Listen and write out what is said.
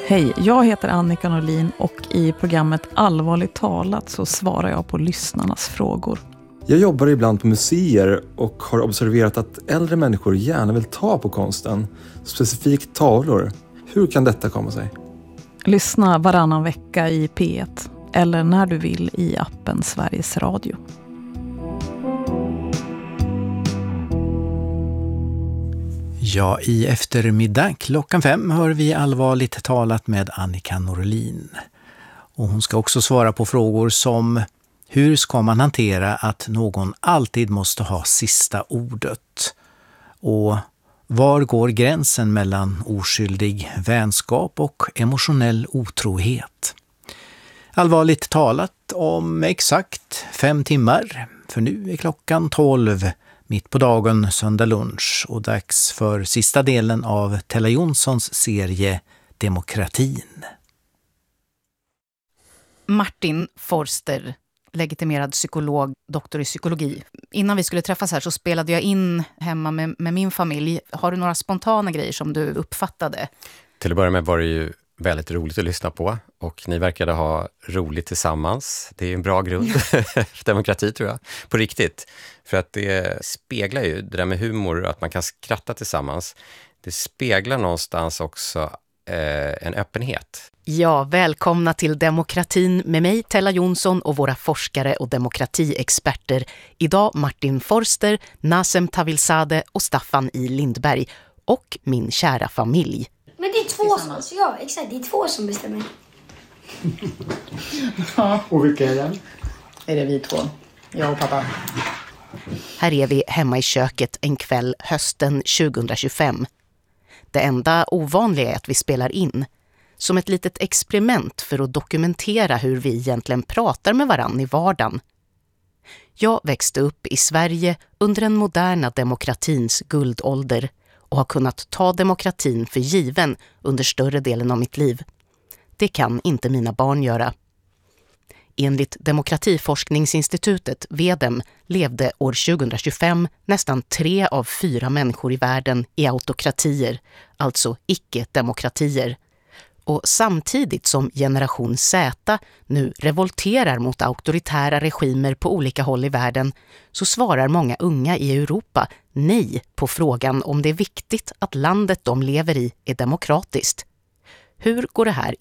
Hej, jag heter Annika Norlin och i programmet Allvarligt talat så svarar jag på lyssnarnas frågor. Jag jobbar ibland på museer och har observerat att äldre människor gärna vill ta på konsten, specifikt tavlor. Hur kan detta komma sig? Lyssna varannan vecka i P1 eller när du vill i appen Sveriges Radio. Ja, i eftermiddag klockan 5 hör vi Allvarligt talat med Annika Norlin. Och hon ska också svara på frågor som: hur ska man hantera att någon alltid måste ha sista ordet? Och var går gränsen mellan oskyldig vänskap och emotionell otrohet? Allvarligt talat om exakt 5 timmar, för nu är klockan 12, mitt på dagen, söndag lunch, och dags för sista delen av Tella Jonssons serie Demokratin. Martin Forster, legitimerad psykolog, doktor i psykologi. Innan vi skulle träffas här så spelade jag in hemma med min familj. Har du några spontana grejer som du uppfattade? Till att börja med var det ju väldigt roligt att lyssna på, och ni verkade ha roligt tillsammans. Det är en bra grund för demokrati, tror jag. På riktigt. För att det speglar ju det där med humor, att man kan skratta tillsammans. Det speglar någonstans också en öppenhet. Ja, välkomna till Demokratin med mig, Tella Jonsson, och våra forskare och demokratiexperter. Idag Martin Forster, Nazem Tavilzadeh och Staffan I. Lindberg. Och min kära familj. Men det är två som, ja, exakt, det är 2 som bestämmer. Ja. Och vilka är det? Är det vi 2? Jag och pappa. Här är vi hemma i köket en kväll hösten 2025. Det enda ovanliga är att vi spelar in. Som ett litet experiment för att dokumentera hur vi egentligen pratar med varann i vardagen. Jag växte upp i Sverige under den moderna demokratins guldålder och har kunnat ta demokratin för given under större delen av mitt liv. Det kan inte mina barn göra. Enligt Demokratiforskningsinstitutet, VEDEM, levde år 2025 nästan 3 av 4 människor i världen i autokratier, alltså icke-demokratier. Och samtidigt som generation Z nu revolterar mot auktoritära regimer på olika håll i världen, så svarar många unga i Europa nej på frågan om det är viktigt att landet de lever i är demokratiskt. Hur går det här